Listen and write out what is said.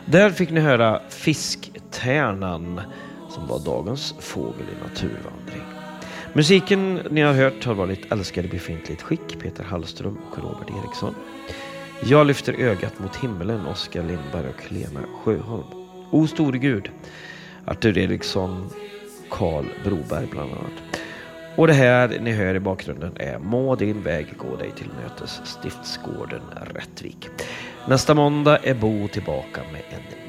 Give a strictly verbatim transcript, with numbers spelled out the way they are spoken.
Där fick ni höra Fisktärnan, som var dagens fågel i naturvandring. Musiken ni har hört har varit Älskade befintligt skick, Peter Hallström och Robert Eriksson. Jag lyfter ögat mot himmelen, Oskar Lindberg och Lena Sjöholm. O store Gud, Arthur Eriksson, Karl Broberg bland annat. Och det här ni hör i bakgrunden är Må din väg gå dig till mötes, Stiftsgården Rättvik. Nästa måndag är Bo tillbaka med en